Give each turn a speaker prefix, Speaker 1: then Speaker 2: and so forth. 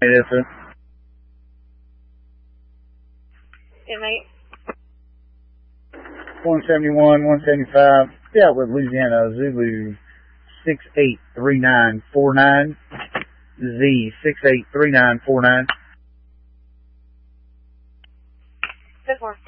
Speaker 1: Yes, sir.
Speaker 2: Yeah, mate.
Speaker 1: 171, 175. Yeah, with Louisiana Zulu 683949. Z 683949.
Speaker 2: 10-4.